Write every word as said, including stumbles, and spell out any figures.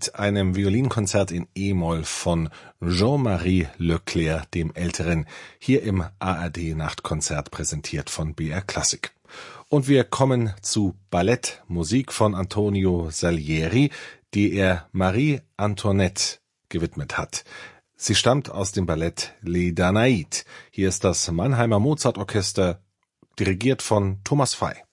mit einem Violinkonzert in E-Moll von Jean-Marie Leclerc dem Älteren, hier im A R D-Nachtkonzert präsentiert von B R Klassik. Und wir kommen zu Ballettmusik von Antonio Salieri, die er Marie Antoinette gewidmet hat. Sie stammt aus dem Ballett Les Danaïdes. Hier ist das Mannheimer Mozartorchester, dirigiert von Thomas Fey.